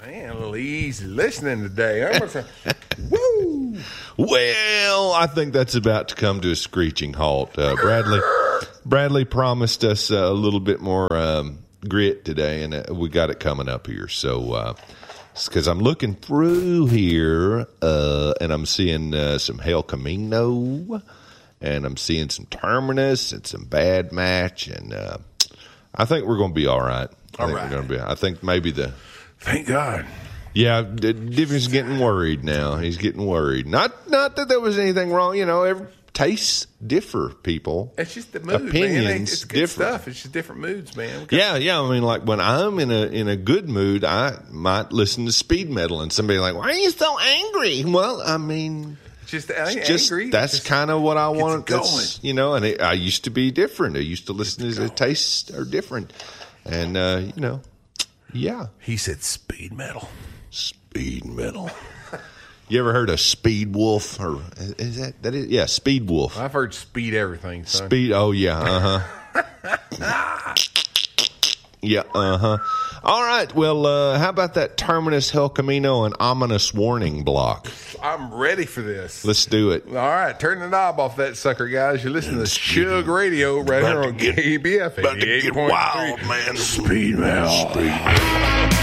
Man, a little easy listening today. Woo! Well, I think that's about to come to a screeching halt. Bradley promised us a little bit more grit today, and we got it coming up here. So, because I'm looking through here, and I'm seeing some El Camino, and I'm seeing some Terminus and some Bad Match, and I think we're going to be all right. I think maybe Thank God. Yeah, Divvy's getting worried now. He's getting worried. Not that there was anything wrong. Every tastes differ, people. It's just the mood, opinions man. It's good differ. stuff. It's just different moods, man. Yeah. I mean, like when I'm in a good mood, I might listen to speed metal, and somebody like, "Why are you so angry?" Well, I mean, angry. That's kind of what I want. Going. And I used to be different. I used to listen to tastes are different, and yeah. He said speed metal. Speed metal. You ever heard of Speed Wolf? Or is that it? Yeah, Speed Wolf. I've heard speed everything, son. Speed, oh yeah, uh-huh. Yeah, uh-huh. All right, well, how about that Terminus El Camino and ominous warning block? I'm ready for this. Let's do it. All right, turn the knob off that sucker, guys. You're listening to Chug Radio right here on KBF. About to get wild, man. Speed metal.